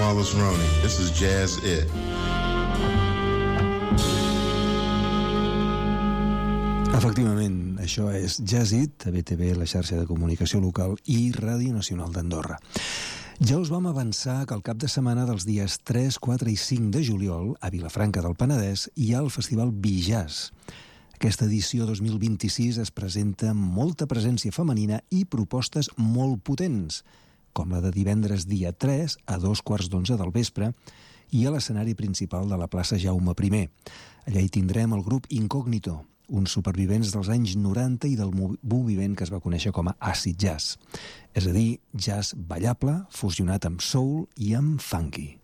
Wallace Roney. This is Jazz It. Efectivament, això és Jazz It, a BTV, la xarxa de comunicació local, i Ràdio Nacional d'Andorra. Ja us vam avançar que el cap de setmana dels dies 3, 4 i 5 de juliol, a Vilafranca del Penedès, hi ha el Festival Bijazz. Aquesta edició 2026 es presenta amb molta presència femenina i propostes molt potents, com la de divendres dia 3 a 2:15 del vespre i a l'escenari principal de la plaça Jaume I. Allà hi tindrem el grup Incògnito, uns supervivents dels anys 90 i del moviment que es va conèixer com a acid jazz, és a dir, jazz ballable fusionat amb soul i amb funky.